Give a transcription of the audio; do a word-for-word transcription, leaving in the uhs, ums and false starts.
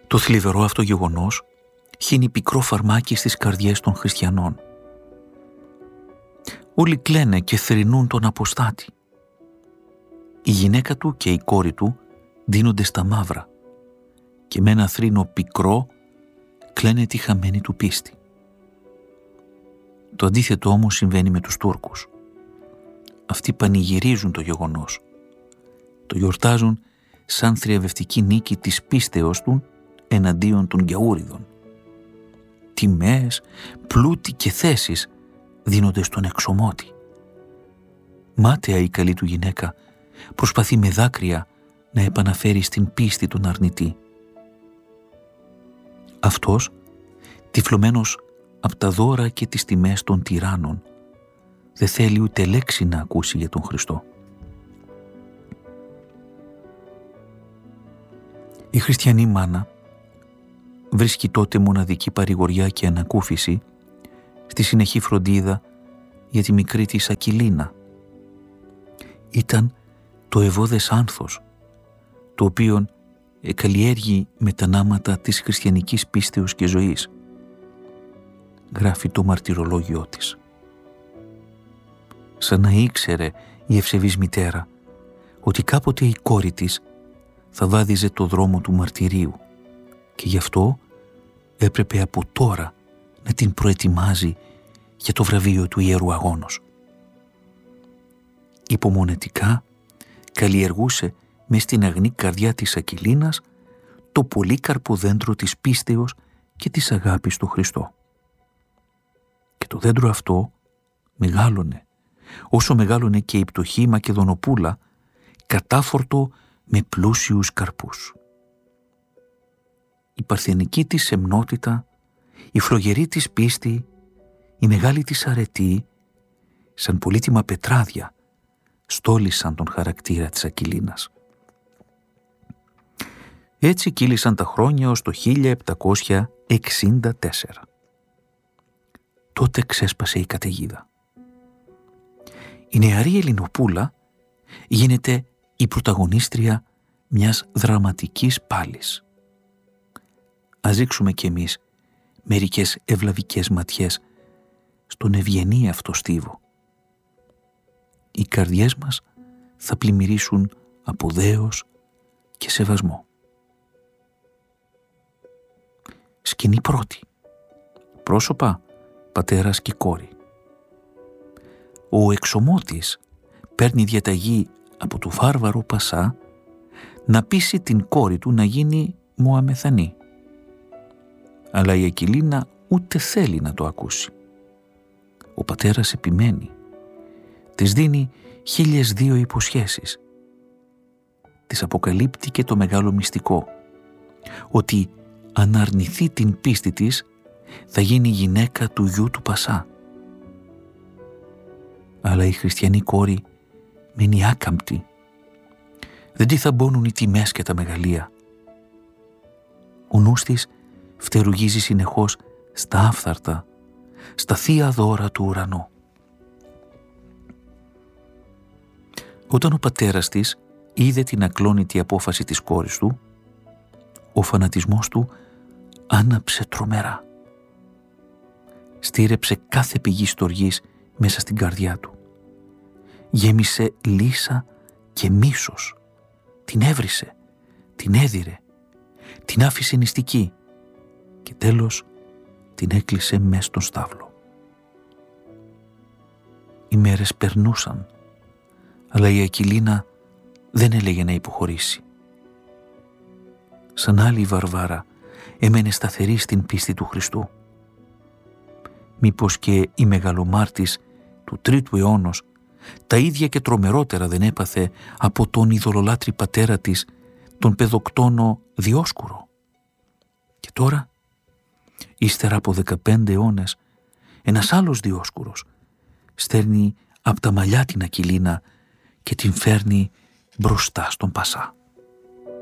Το θλιβερό αυτό γεγονός χύνει πικρό φαρμάκι στις καρδιές των χριστιανών. Όλοι κλαίνε και θρηνούν τον αποστάτη. Η γυναίκα του και η κόρη του δίνονται στα μαύρα και με ένα θρήνο πικρό κλαίνε τη χαμένη του πίστη. Το αντίθετο όμως συμβαίνει με τους Τούρκους. Αυτοί πανηγυρίζουν το γεγονός. Το γιορτάζουν σαν θριαβευτική νίκη της πίστεως του εναντίον των Γιαούριδων. Τιμές, πλούτη και θέσεις δίνονται στον εξομότη. Μάταια η καλή του γυναίκα προσπαθεί με δάκρυα να επαναφέρει στην πίστη τον αρνητή. Αυτός, τυφλωμένος από τα δώρα και τις τιμές των τυράννων, δεν θέλει ούτε λέξη να ακούσει για τον Χριστό. Η χριστιανή μάνα βρίσκει τότε μοναδική παρηγοριά και ανακούφιση στη συνεχή φροντίδα για τη μικρή της Ακυλίνα. Ήταν το ευώδες άνθος, το οποίον καλλιέργει με τα νάματα της χριστιανικής πίστεως και ζωής, γράφει το μαρτυρολόγιό της. Σαν να ήξερε η ευσεβής μητέρα ότι κάποτε η κόρη της θα βάδιζε το δρόμο του μαρτυρίου και γι' αυτό έπρεπε από τώρα να την προετοιμάζει για το βραβείο του Ιερού Αγώνος. Υπομονετικά καλλιεργούσε μες στην αγνή καρδιά της Ακυλίνας το πολύκαρπο δέντρο της πίστεως και της αγάπης του Χριστό. Και το δέντρο αυτό μεγάλωνε, όσο μεγάλωνε και η πτωχή Μακεδονοπούλα, κατάφορτο με πλούσιους καρπούς. Η παρθενική της σεμνότητα, η φλογερή της πίστη, η μεγάλη της αρετή, σαν πολύτιμα πετράδια, στόλισαν τον χαρακτήρα της Ακυλίνας. Έτσι κύλησαν τα χρόνια ως το χίλια επτακόσια εξήντα τέσσερα. Τότε ξέσπασε η καταιγίδα. Η νεαρή Ελληνοπούλα γίνεται η πρωταγωνίστρια μιας δραματικής πάλης. Ας ρίξουμε κι εμείς μερικές ευλαβικές ματιές στον ευγενή αυτό στίβο. Οι καρδιές μας θα πλημμυρίσουν από δέος και σεβασμό. Σκηνή πρώτη. Πρόσωπα, πατέρας και κόρη. Ο εξομότης παίρνει διαταγή από του βάρβαρο Πασά να πείσει την κόρη του να γίνει Μωαμεθανή. Αλλά η Ακυλίνα ούτε θέλει να το ακούσει. Ο πατέρας επιμένει. Της δίνει χίλιες δύο υποσχέσεις. Της αποκαλύπτει και το μεγάλο μυστικό, ότι αν αρνηθεί την πίστη της θα γίνει γυναίκα του γιου του Πασά. Αλλά η χριστιανή κόρη μένει άκαμπτη. Δεν τη θαμπώνουν οι τιμές και τα μεγαλεία. Ο νους της φτερουγίζει συνεχώς στα άφθαρτα, στα θεία δώρα του ουρανού. Όταν ο πατέρας της είδε την ακλόνητη απόφαση της κόρης του, ο φανατισμός του άναψε τρομερά. Στήρεψε κάθε πηγή στοργής μέσα στην καρδιά του. Γέμισε λύσα και μίσος. Την έβρισε, την έδιρε, την άφησε νηστική και τέλος την έκλεισε μες στον στάβλο. Οι μέρες περνούσαν, αλλά η Ακυλίνα δεν έλεγε να υποχωρήσει. Σαν άλλη η Βαρβάρα έμενε σταθερή στην πίστη του Χριστού. Μήπως και η μεγαλομάρτης του τρίτου αιώνος τα ίδια και τρομερότερα δεν έπαθε από τον ειδωλολάτρη πατέρα της, τον παιδοκτόνο Διόσκουρο. Και τώρα, ύστερα από δεκαπέντε αιώνες, ένας άλλος Διόσκουρος στέρνει από τα μαλλιά την Ακυλίνα και την φέρνει μπροστά στον Πασά.